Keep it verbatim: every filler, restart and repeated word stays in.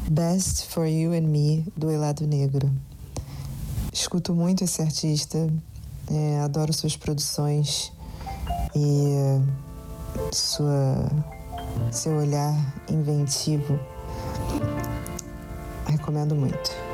Best for You and Me, do Helado Negro. Escuto muito esse artista, é, adoro suas produções e sua, seu olhar inventivo. Recomendo muito.